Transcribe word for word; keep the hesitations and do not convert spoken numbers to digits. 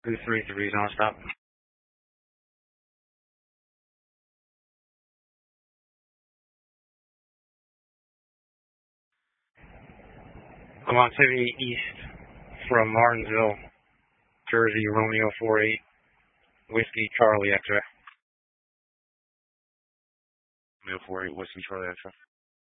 two three three nonstop. I'm on seventy East from Martinsville, Jersey, Romeo four eight, Whiskey Charlie X-ray. Romeo four eight, Whiskey Charlie X-ray.